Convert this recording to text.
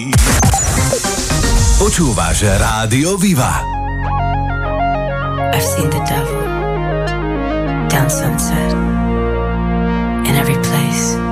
Počúvaš Rádio Viva. I've seen the devil down Sunset in every place.